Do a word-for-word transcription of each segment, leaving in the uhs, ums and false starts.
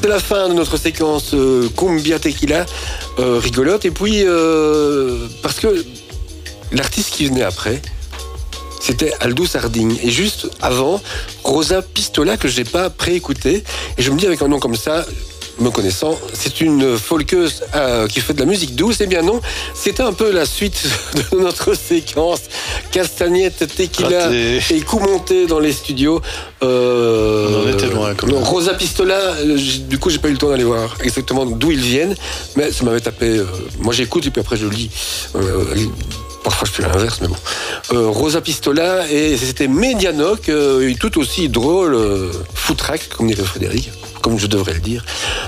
C'est la fin de notre séquence euh, Cumbia Tequila, euh, rigolote. Et puis, euh, parce que l'artiste qui venait après, c'était Aldous Harding. Et juste avant, Rosa Pistola, que je n'ai pas préécouté. Et je me dis, avec un nom comme ça, me connaissant, c'est une folkeuse euh, qui fait de la musique douce. Eh bien non, c'était un peu la suite de notre séquence Castagnette, Tequila Raté. Et coup monté dans les studios. Euh, On en était loin quand même. Rosa Pistola, du coup j'ai pas eu le temps d'aller voir exactement d'où ils viennent, mais ça m'avait tapé. Euh, moi j'écoute et puis après je lis. Euh, Parfois je fais l'inverse, mais bon. Euh, Rosa Pistola, et c'était Medianoc, euh, tout aussi drôle, euh, foutraque, comme dirait Frédéric, comme je devrais le dire,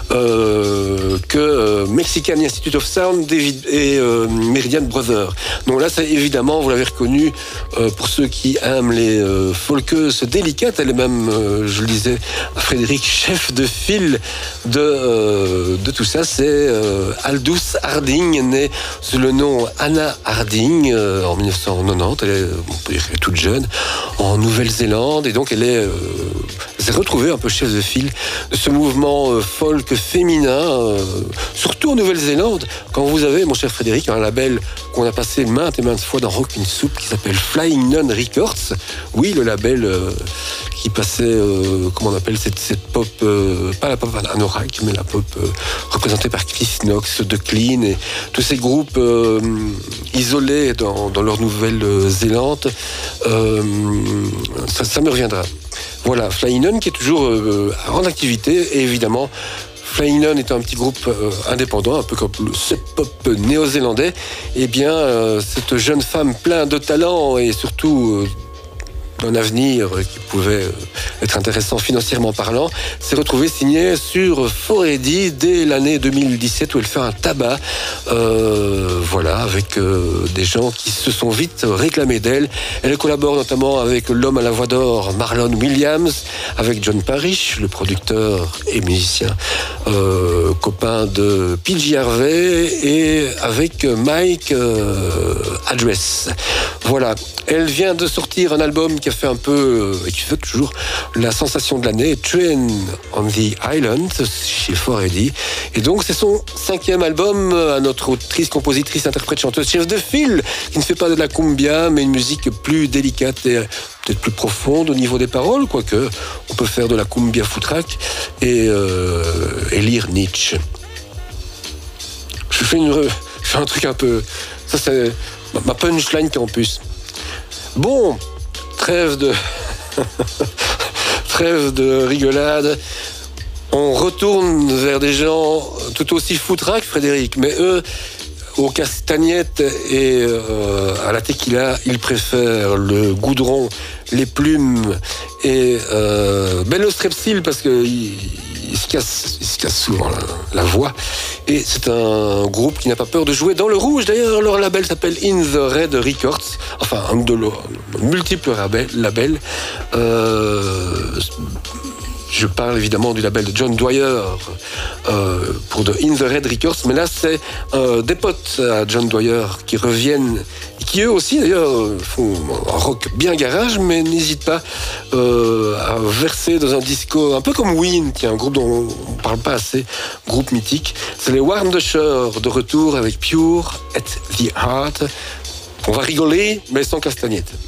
euh, que euh, Mexican Institute of Sound David et euh, Meridian Brothers. Donc là, c'est évidemment, vous l'avez reconnu, euh, pour ceux qui aiment les euh, folkeuses délicates, elle est même, euh, je le disais à Frédéric, chef de file de, euh, de tout ça, c'est euh, Aldous Harding, née sous le nom Anna Harding euh, en dix-neuf cent quatre-vingt-dix. Elle est, on peut dire qu'elle est toute jeune, en Nouvelle-Zélande, et donc elle est, euh, elle s'est retrouvée un peu chef de file de ce mouvement euh, folk féminin, euh, surtout en Nouvelle-Zélande, quand vous avez, mon cher Frédéric, un label qu'on a passé maintes et maintes fois dans Rock in Soup qui s'appelle Flying Nun Records. Oui, le label euh, qui passait, euh, comment on appelle cette, cette pop, euh, pas la pop anorak, mais la pop euh, représentée par Chris Knox, The Clean, et tous ces groupes euh, isolés dans, dans leur Nouvelle-Zélande. Euh, ça, ça me reviendra. Voilà, Flying Nun qui est toujours euh, en activité, et évidemment, Flying Nun est un petit groupe euh, indépendant, un peu comme le sub-pop néo-zélandais. Eh bien, euh, cette jeune femme pleine de talent et surtout euh, d'un avenir qui pouvait être intéressant financièrement parlant, s'est retrouvée signée sur four A D dès l'année deux mille dix-sept où elle fait un tabac, euh, voilà, avec euh, des gens qui se sont vite réclamés d'elle. Elle collabore notamment avec l'homme à la voix d'or Marlon Williams, avec John Parrish, le producteur et musicien, euh, copain de P J Harvey, et avec Mike euh, Address. Voilà, elle vient de sortir un album qui a fait un peu, et qui fait toujours la sensation de l'année, Train on the Island, chez four A D. Et donc, c'est son cinquième album à notre autrice, compositrice, interprète, chanteuse, chef de file, qui ne fait pas de la cumbia, mais une musique plus délicate et peut-être plus profonde au niveau des paroles, quoique on peut faire de la cumbia foutraque et, euh, et lire Nietzsche. Je fais, une, je fais un truc un peu... Ça, c'est ma punchline campus. Bon, trêve de... trêve de rigolade. On retourne vers des gens tout aussi foutraques, Frédéric, mais eux, aux castagnettes et euh, à la tequila, ils préfèrent le goudron, les plumes et euh, ben le strepsil, parce qu'ils il se cassent il se casse souvent la, la voix. Et c'est un groupe qui n'a pas peur de jouer dans le rouge. D'ailleurs, leur label s'appelle In the Red Records. Enfin, un de leurs multiples labels. Euh, je parle évidemment du label de John Dwyer euh, pour de In the Red Records. Mais là, c'est euh, des potes à John Dwyer qui reviennent, et qui eux aussi, d'ailleurs, font un rock bien garage, mais n'hésitent pas euh, à verser dans un disco, un peu comme Ween, qui est un groupe dont on ne parle pas assez, groupe mythique. C'est les Warm the Shore, de retour avec Pure at the Heart. On va rigoler, mais sans castagnette.